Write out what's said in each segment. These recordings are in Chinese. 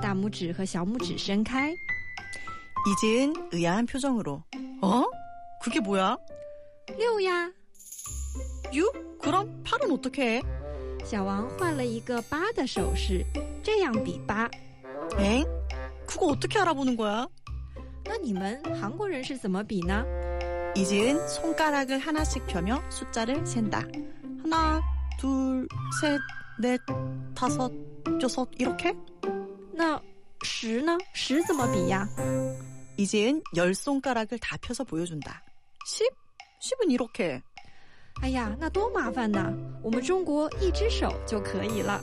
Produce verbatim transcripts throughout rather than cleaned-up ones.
大拇指和小拇指伸开。 이지은 의아한 표정으로 어? 그게 뭐야? 六呀。 육? 그럼 팔은 어떻게 해? 小王换了一个八的手势，这样比八。 엥? 그거 어떻게 알아보는 거야? 那你们韩国人是怎么比呢？ 이지은 손가락을 하나씩 펴며 숫자를 센다. 하나, 둘, 셋, 넷, 다섯, 여섯 이렇게? 那十呢？十怎么比呀？ 이지은 열 손가락을 다 펴서 보여준다. 십? 십은 이렇게. 哎呀，那多麻烦呐！我们中国一只手就可以了。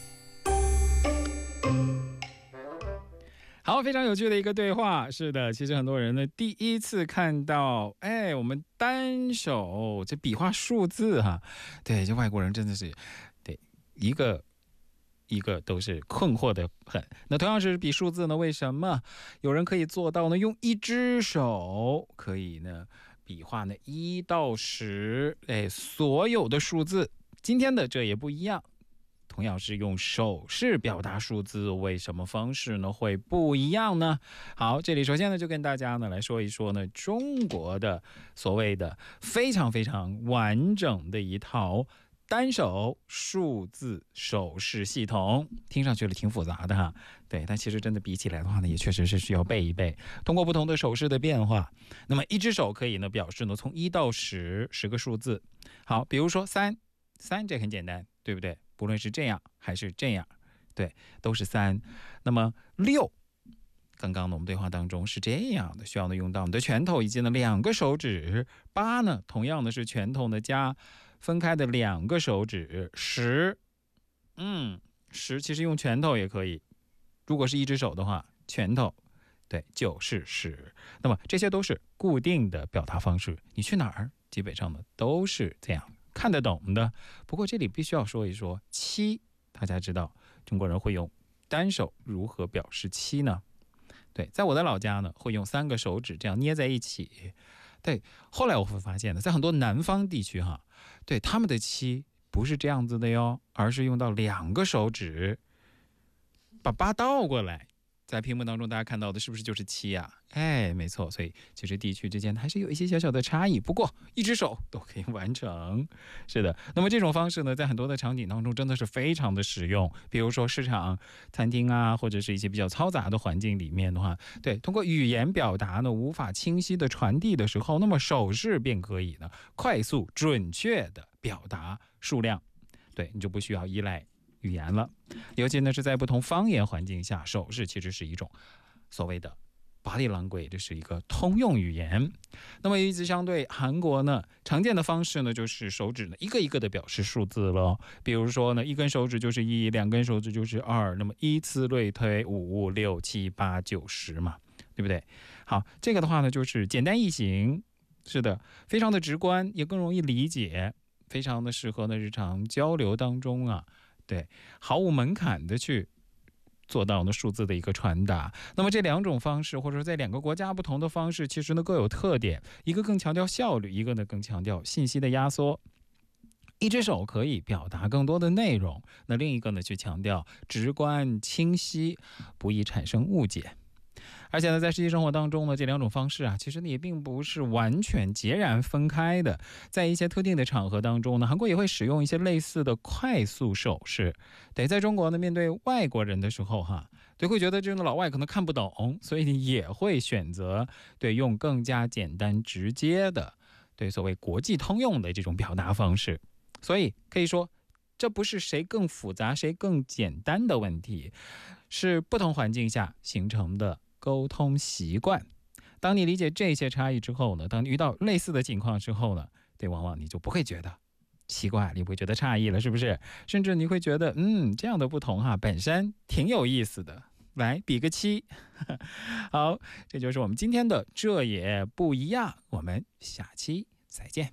好，非常有趣的一个对话。是的，其实很多人呢第一次看到，哎，我们单手这比划数字哈，对，这外国人真的是，对，一个一个都是困惑的很。那同样是比数字呢，为什么有人可以做到呢？用一只手可以呢比划呢一到十，哎，所有的数字。今天的这也不一样。 同样是用手势表达数字，为什么方式呢会不一样呢？好，这里首先呢就跟大家呢来说一说呢中国的所谓的非常非常完整的一套单手数字手势系统，听上去了挺复杂的哈，对，但其实真的比起来的话呢，也确实是需要背一背。通过不同的手势的变化，那么一只手可以呢表示呢从一到十十个数字。好，比如说三，三这很简单，对不对？ 不论是这样还是这样，对，都是三。那么六，刚刚呢我们对话当中是这样的，需要呢用到我们的拳头以及呢两个手指。八呢，同样的是拳头呢加分开的两个手指。十，嗯，十其实用拳头也可以，如果是一只手的话，拳头，对，就是十。那么这些都是固定的表达方式，你去哪儿基本上呢都是这样。 看得懂的，不过这里必须要说一说七，大家知道中国人会用单手如何表示七呢？对，在我的老家呢，会用三个手指这样捏在一起。对，后来我会发现呢，在很多南方地区哈，对他们的七不是这样子的哟，而是用到两个手指，把八倒过来。 在屏幕当中，大家看到的是不是就是七呀？哎，没错，所以其实地区之间还是有一些小小的差异。不过一只手都可以完成，是的。那么这种方式呢，在很多的场景当中真的是非常的实用。比如说市场、餐厅啊，或者是一些比较嘈杂的环境里面的话，对，通过语言表达呢无法清晰的传递的时候，那么手势便可以呢快速准确的表达数量。对，你就不需要依赖 语言了，尤其呢是在不同方言环境下，手势其实是一种所谓的 body language， 这是一个通用语言。那么与此相对，韩国呢常见的方式呢就是手指呢一个一个的表示数字了。比如说呢，一根手指就是一，两根手指就是二，那么依次类推五、六、七、八、九、十嘛，对不对？好，这个的话呢就是简单易行，是的，非常的直观，也更容易理解，非常的适合呢日常交流当中啊。 对，毫无门槛的去做到呢数字的一个传达。那么这两种方式，或者说在两个国家不同的方式，其实呢各有特点，一个更强调效率，一个呢更强调信息的压缩。一只手可以表达更多的内容，那另一个呢去强调直观清晰，不易产生误解。 而且呢，在实际生活当中呢，这两种方式啊，其实呢也并不是完全截然分开的。在一些特定的场合当中呢，韩国也会使用一些类似的快速手势。对，在中国呢，面对外国人的时候哈，对，会觉得这种老外可能看不懂，所以你也会选择对用更加简单直接的，对所谓国际通用的这种表达方式。所以可以说，这不是谁更复杂谁更简单的问题，是不同环境下形成的 沟通习惯。当你理解这些差异之后呢，当你遇到类似的情况之后呢，对，往往你就不会觉得奇怪，你不会觉得诧异了，是不是？甚至你会觉得，嗯，这样的不同哈，本身挺有意思的。来比个七。好，这就是我们今天的这也不一样，我们下期再见。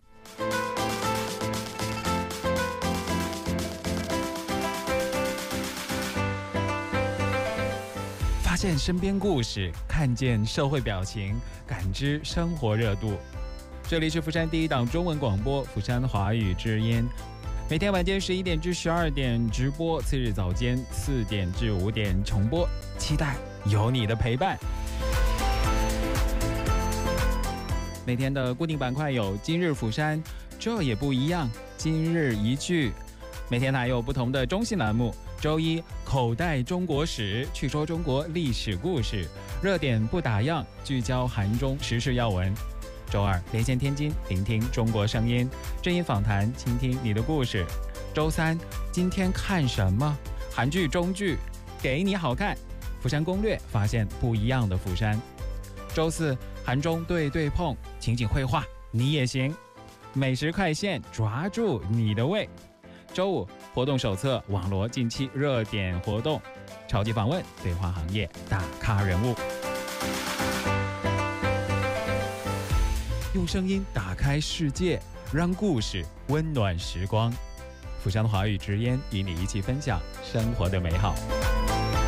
发现身边故事，看见社会表情，感知生活热度。这里是釜山第一档中文广播，釜山华语之音。 每天晚间十一点至十二点直播，次日早间四点至五点重播，期待有你的陪伴。每天的固定板块有今日釜山，这也不一样，今日一句。每天还有不同的中性栏目，周一口袋中国史，去说中国历史故事，热点不打烊，聚焦韩中时事要闻。周二连线天津，聆听中国声音，正音访谈，倾听你的故事。周三今天看什么？韩剧中剧，给你好看，釜山攻略，发现不一样的釜山。周四韩中对对碰，情景绘画你也行。美食快线，抓住你的胃。周五活动手册，网罗近期热点活动。超级访问，对话行业大咖人物。用声音打开世界，让故事温暖时光。釜山华语直言与你一起分享生活的美好。